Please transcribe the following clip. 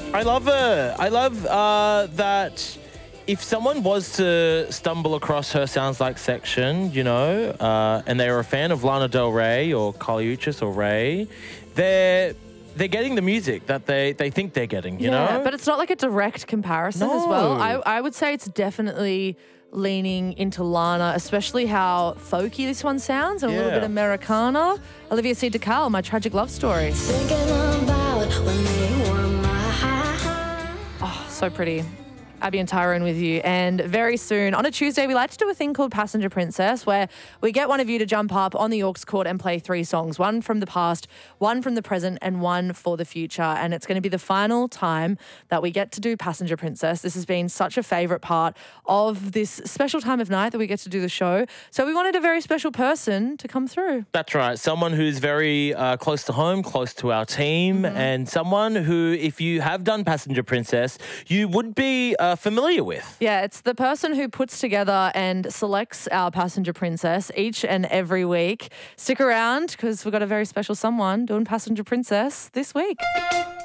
I love it. I love that if someone was to stumble across her Sounds Like section, and they were a fan of Lana Del Rey or Kali Uchis or Ray, they're getting the music that they think they're getting, you know? But it's not like a direct comparison as well. I would say it's definitely leaning into Lana, especially how folky this one sounds and a little bit Americana. Olivia C. DeCal, My Tragic Love Story. Oh, so pretty. Abby and Tyrone with you. And very soon, on a Tuesday, we like to do a thing called Passenger Princess, where we get one of you to jump up on the aux cord and play 3 songs, one from the past, one from the present, and one for the future. And it's going to be the final time that we get to do Passenger Princess. This has been such a favourite part of this special time of night that we get to do the show. So we wanted a very special person to come through. That's right. Someone who's very close to home, close to our team, and someone who, if you have done Passenger Princess, you would be familiar with. Yeah, it's the person who puts together and selects our Passenger Princess each and every week. Stick around because we've got a very special someone doing Passenger Princess this week.